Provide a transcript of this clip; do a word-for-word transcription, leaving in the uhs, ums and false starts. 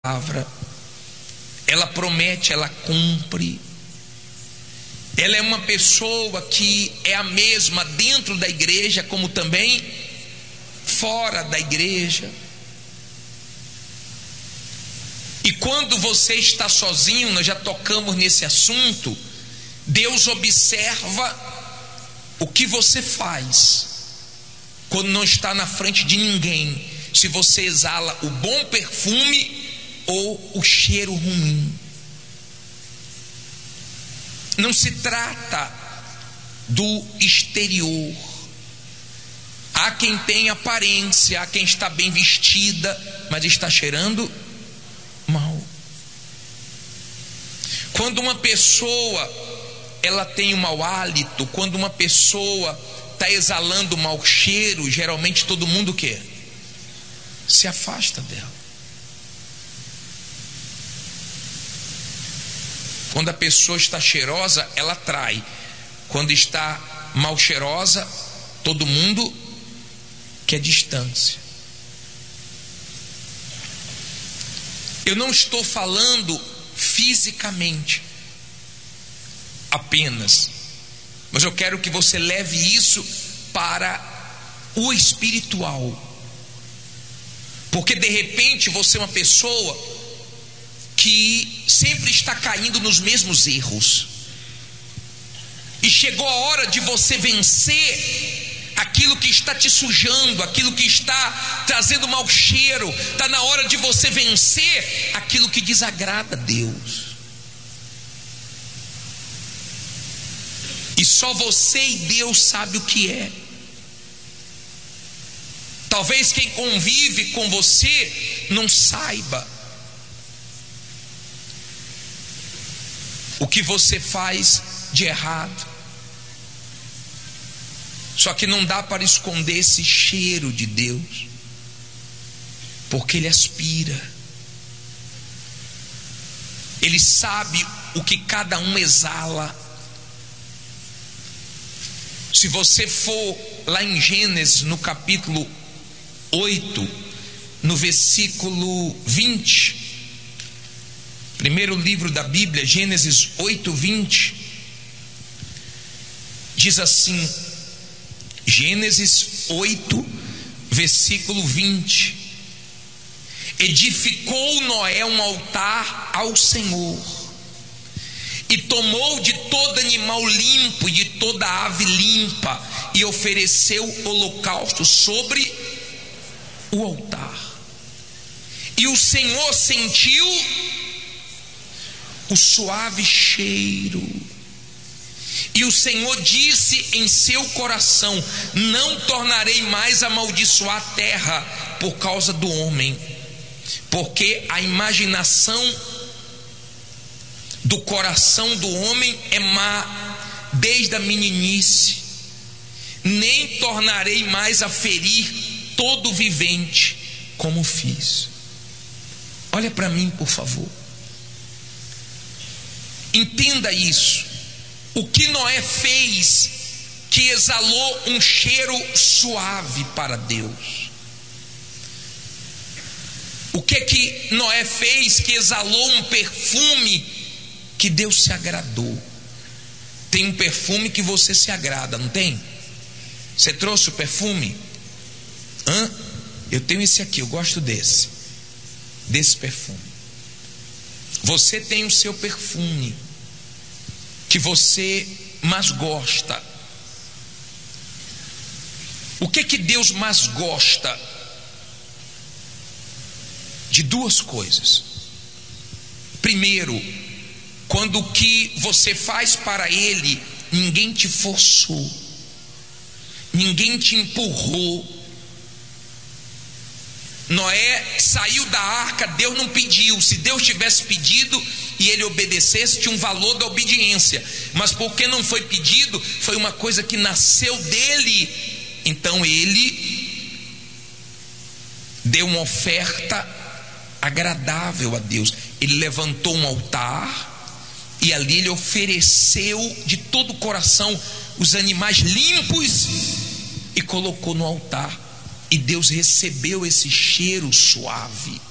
palavra, ela promete, ela cumpre. Ela é uma pessoa que é a mesma dentro da igreja como também fora da igreja. E quando você está sozinho, nós já tocamos nesse assunto, Deus observa o que você faz quando não está na frente de ninguém, se você exala o bom perfume ou o cheiro ruim. Não se trata do exterior. Há quem tem aparência, há quem está bem vestida, mas está cheirando mal. Quando uma pessoa ela tem um mau hálito, quando uma pessoa está exalando mau cheiro, geralmente todo mundo quer se afasta dela. Quando a pessoa está cheirosa, ela atrai. Quando está mal cheirosa, todo mundo quer distância. Eu não estou falando fisicamente apenas, mas eu quero que você leve isso para o espiritual. Porque de repente você é uma pessoa que sempre está caindo nos mesmos erros, e chegou a hora de você vencer aquilo que está te sujando, aquilo que está trazendo mau cheiro. Está na hora de você vencer aquilo que desagrada a Deus. E só você e Deus sabe o que é. Talvez quem convive com você não saiba o que você faz de errado. Só que não dá para esconder esse cheiro de Deus, porque Ele aspira. Ele sabe o que cada um exala. Se você for lá em Gênesis, no capítulo oito, no versículo vinte, primeiro livro da Bíblia, Gênesis oito, vinte, diz assim, Gênesis oito, versículo vinte: edificou Noé um altar ao Senhor, e tomou de todo animal limpo e de toda ave limpa, e ofereceu holocausto sobre o altar. E o Senhor sentiu o suave cheiro, e o Senhor disse em seu coração: não tornarei mais a amaldiçoar a terra por causa do homem, porque a imaginação do coração do homem é má desde a meninice, nem tornarei mais a ferir todo vivente como fiz. Olha para mim, por favor. Entenda isso. O que Noé fez que exalou um cheiro suave para Deus? O que que Noé fez que exalou um perfume que Deus se agradou? Tem um perfume que você se agrada, não tem? Você trouxe o perfume? Hã? Eu tenho esse aqui, eu gosto desse Desse perfume. Você tem o seu perfume que você mais gosta. O que que Deus mais gosta? De duas coisas. Primeiro, quando o que você faz para Ele, ninguém te forçou, ninguém te empurrou. Noé saiu da arca, Deus não pediu. Se Deus tivesse pedido e ele obedecesse, tinha um valor da obediência. Mas porque não foi pedido, foi uma coisa que nasceu dele. Então ele deu uma oferta agradável a Deus. Ele levantou um altar e ali ele ofereceu de todo o coração os animais limpos e colocou no altar. E Deus recebeu esse cheiro suave.